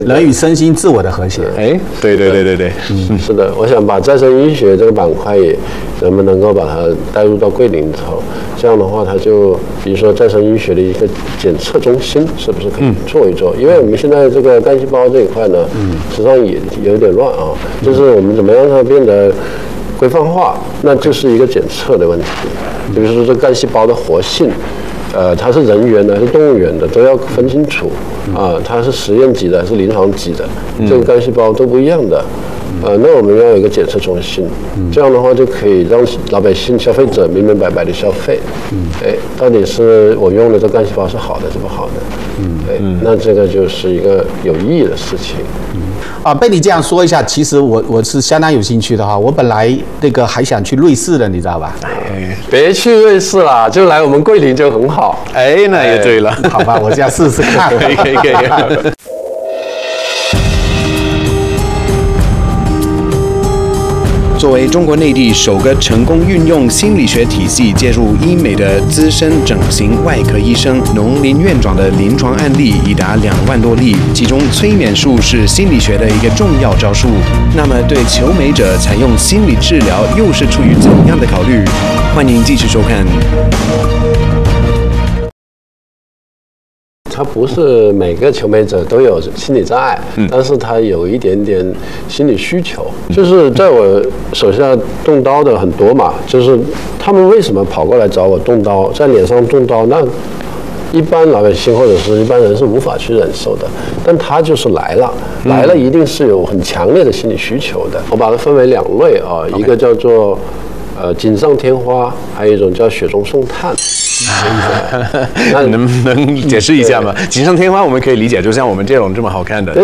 人与身心自我的和谐。 哎，对， 是的，我想把再生医学这个板块也能够把它带入到桂林里头，这样的话，它就比如说再生医学的一个检测中心，是不是可以做一做？因为我们现在这个干细胞这一块呢，实际上也有点乱啊，就是我们怎么样让它变得规范化，那就是一个检测的问题。比如说这干细胞的活性。它是人源的还是动物源的，都要分清楚啊。它是实验级的还是临床级的，这个干细胞都不一样的。那我们要有一个检测中心，这样的话就可以让老百姓、消费者明明白白的消费。到底是我用的这干细胞是好的是不好的？那这个就是一个有意义的事情。 被你这样说一下，其实我是相当有兴趣的哈。我本来还想去瑞士的，你知道吧？ 别去瑞士啦，就来我们桂林就很好。 那也对了。 好吧，我这样试试看。 可以。 作为中国内地首个成功运用心理学体系介入医美的资深整形外科医生，农林院长的临床案例已达2万多例，其中催眠术是心理学的一个重要招数。那么对求美者采用心理治疗又是出于怎样的考虑？欢迎继续收看。 他不是每个求美者都有心理障碍，但是他有一点点心理需求。就是在我手下动刀的很多嘛，就是他们为什么跑过来找我动刀，在脸上动刀，那一般老百姓或者是一般人是无法去忍受的，但他就是来了一定是有很强烈的心理需求的。我把它分为2类啊，一个叫做锦上添花，还有一种叫雪中送炭。 能不能解释一下吗？锦上添花我们可以理解，就像我们这种这么好看的， 对，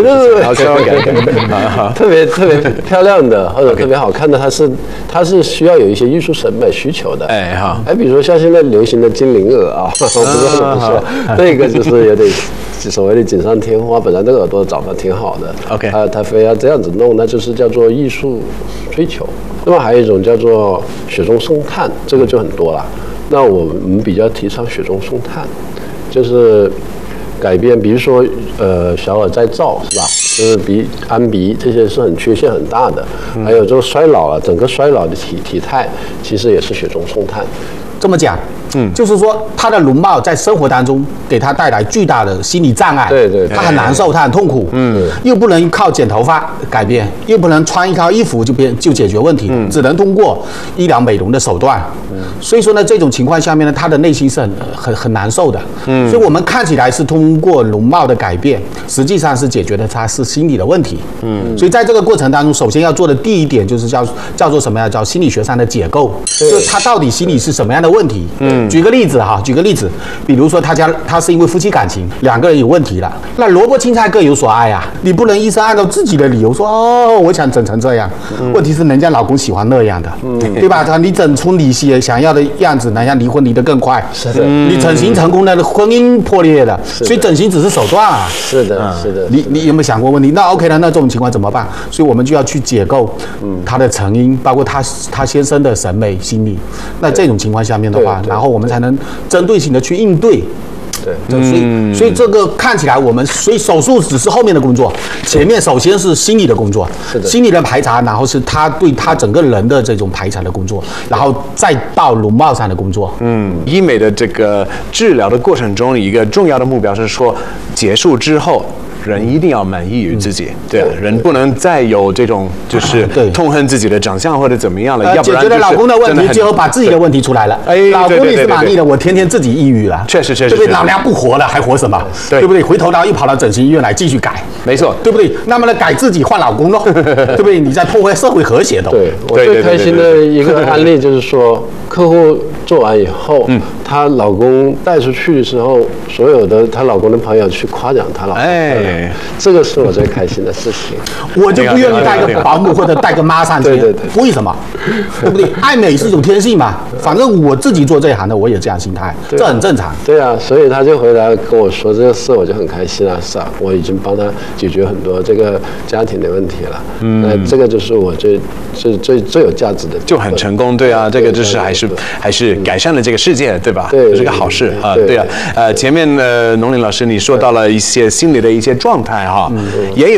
特别漂亮的或者特别好看的，它是需要有一些艺术审美需求的。比如说像现在流行的精灵耳啊，我不知道不说，这个就是有点所谓的锦上添花，本来那个耳朵长得挺好的，他非要这样子弄，那就是叫做艺术追求。那么还有一种叫做雪中送炭，这个就很多了。那我们比较提倡雪中送炭，就是改变，比如说小耳再造是吧？就是安鼻这些是很缺陷很大的，还有这个衰老了，整个衰老的体态其实也是雪中送炭。 这么讲，就是说他的容貌在生活当中给他带来巨大的心理障碍， 对， 他很难受，他很痛苦，又不能靠剪头发改变，又不能穿一套衣服就解决问题，只能通过医疗美容的手段，所以说呢，这种情况下面呢，他的内心是很难受的，所以我们看起来是通过容貌的改变，实际上是解决的他是心理的问题，所以在这个过程当中，首先要做的第一点就是叫做什么呀？叫心理学上的解构，就是他到底心理是什么样的问题？举个例子，比如说他是因为夫妻感情2个人有问题了，那萝卜青菜各有所爱啊，你不能医生按照自己的理由说我想整成这样，问题是人家老公喜欢那样的，对吧？你整出你想要的样子，人家离婚离得更快， 是的， 你整形成功的婚姻破裂了，所以整形只是手段啊， 是的。 你有没有想过问题？那 OK 了，那这种情况怎么办？所以我们就要去解构他的成因，包括他先生的审美心理。那这种情况下面的话，然后我们才能针对性的去应对。所以这个看起来所以手术只是后面的工作，前面首先是心理的工作，心理的排查，然后是他对他整个人的这种排查的工作，然后再到容貌上的工作。 医美的这个治疗的过程中，一个重要的目标是说，结束之后。人一定要满意于自己，对啊，人不能再有这种就是痛恨自己的长相或者怎么样了，要不然解决了老公的问题，最后把自己的问题出来了。老公你是满意的，我天天自己抑郁了， 确实， 对不对？老娘不活了，还活什么？对不对？回头又跑到整形医院来继续改， 没错， 对不对？那么呢，改自己换老公喽，对不对？你在破坏社会和谐的。 对，我最开心的一个案例就是说，客户做完以后，她老公带出去的时候，所有的她老公的朋友去夸奖她老公。这个是我最开心的事情。 我就不愿意带个保姆或者带个妈上街，对，为什么？对不对？爱美是一种天性嘛，反正我自己做这一行的，我也这样心态，这很正常。 对啊，所以他就回来跟我说这个事，我就很开心啊，是啊，我已经帮他解决很多这个家庭的问题了。那这个就是我最有价值的， 就很成功。对啊，这个就是还是改善了这个世界，对吧？ 对， 是个好事啊， 对对啊。前面农林老师你说到了一些心理的一些状态哈，也有。